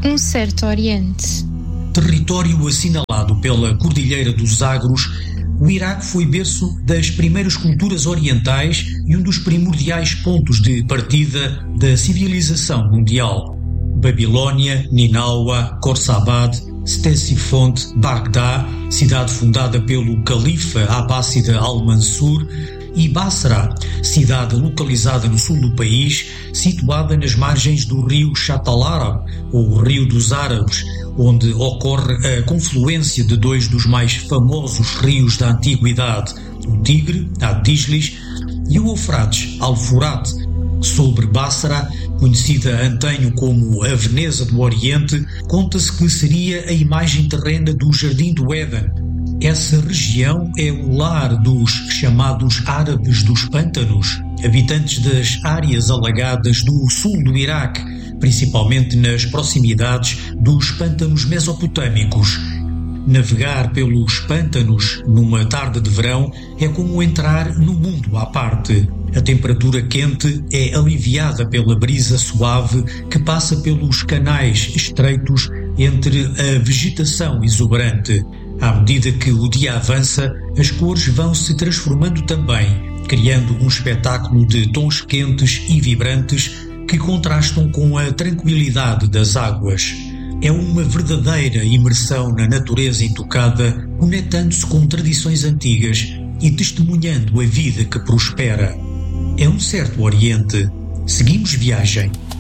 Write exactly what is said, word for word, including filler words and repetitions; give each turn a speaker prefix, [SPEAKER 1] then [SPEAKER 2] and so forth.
[SPEAKER 1] Um certo Oriente.
[SPEAKER 2] Território assinalado pela Cordilheira dos Zagros, o Iraque foi berço das primeiras culturas orientais e um dos primordiais pontos de partida da civilização mundial. Babilónia, Ninawa, Khorsabad, Ctesifonte, Bagdá, cidade fundada pelo califa Abbásida Al-Mansur, e Basra, cidade localizada no sul do país, situada nas margens do rio Chatalara, ou Rio dos Árabes, onde ocorre a confluência de dois dos mais famosos rios da antiguidade, o Tigre, Ad-Dijlis, e o Eufrates, Al-Furat. Sobre Basra, conhecida antanho como a Veneza do Oriente, conta-se que seria a imagem terrena do Jardim do Éden. Essa região é o lar dos chamados árabes dos pântanos, habitantes das áreas alagadas do sul do Iraque, principalmente nas proximidades dos pântanos mesopotâmicos. Navegar pelos pântanos numa tarde de verão é como entrar no mundo à parte. A temperatura quente é aliviada pela brisa suave que passa pelos canais estreitos entre a vegetação exuberante. À medida que o dia avança, as cores vão se transformando também, criando um espetáculo de tons quentes e vibrantes que contrastam com a tranquilidade das águas. É uma verdadeira imersão na natureza intocada, conectando-se com tradições antigas e testemunhando a vida que prospera. É um certo Oriente. Seguimos viagem.